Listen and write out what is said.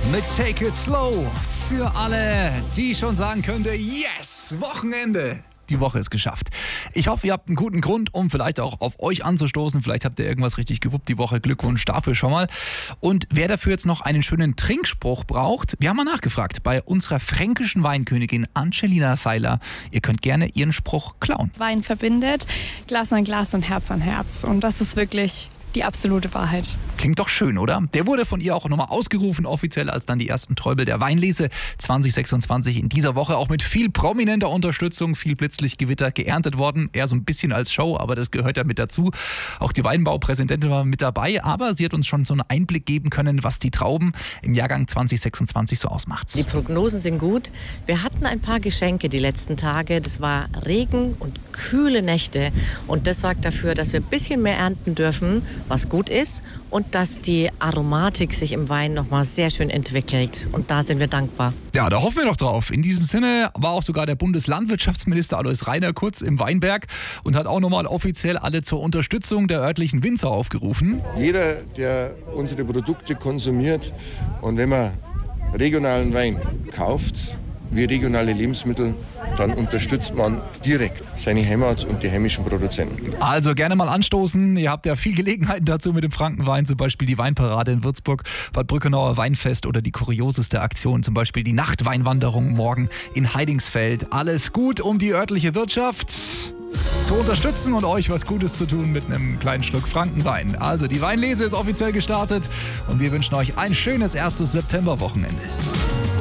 mit Take It Slow. Für alle, die schon sagen könnte, yes, Wochenende. Die Woche ist geschafft. Ich hoffe, ihr habt einen guten Grund, um vielleicht auch auf euch anzustoßen. Vielleicht habt ihr irgendwas richtig gewuppt die Woche. Glückwunsch dafür schon mal. Und wer dafür jetzt noch einen schönen Trinkspruch braucht, wir haben mal nachgefragt bei unserer fränkischen Weinkönigin Angelina Seiler. Ihr könnt gerne ihren Spruch klauen. Wein verbindet, Glas an Glas und Herz an Herz. Und das ist wirklich die absolute Wahrheit. Klingt doch schön, oder? Der wurde von ihr auch nochmal ausgerufen, offiziell als dann die ersten Träubel der Weinlese 2026 in dieser Woche. Auch mit viel prominenter Unterstützung, viel Blitzlichtgewitter geerntet worden. Eher so ein bisschen als Show, aber das gehört ja mit dazu. Auch die Weinbaupräsidentin war mit dabei, aber sie hat uns schon so einen Einblick geben können, was die Trauben im Jahrgang 2026 so ausmacht. Die Prognosen sind gut. Wir hatten ein paar Geschenke die letzten Tage. Das war Regen und kühle Nächte. Und das sorgt dafür, dass wir ein bisschen mehr ernten dürfen, was gut ist, und dass die Aromatik sich im Wein nochmal sehr schön entwickelt. Und da sind wir dankbar. Ja, da hoffen wir doch drauf. In diesem Sinne war auch sogar der Bundeslandwirtschaftsminister Alois Rainer kurz im Weinberg und hat auch nochmal offiziell alle zur Unterstützung der örtlichen Winzer aufgerufen. Jeder, der unsere Produkte konsumiert, und wenn man regionalen Wein kauft, wie regionale Lebensmittel, dann unterstützt man direkt seine Heimat und die heimischen Produzenten. Also gerne mal anstoßen. Ihr habt ja viel Gelegenheiten dazu mit dem Frankenwein, zum Beispiel die Weinparade in Würzburg, Bad Brückenauer Weinfest oder die kurioseste Aktion, zum Beispiel die Nachtweinwanderung morgen in Heidingsfeld. Alles gut, um die örtliche Wirtschaft zu unterstützen und euch was Gutes zu tun mit einem kleinen Schluck Frankenwein. Also die Weinlese ist offiziell gestartet und wir wünschen euch ein schönes erstes Septemberwochenende.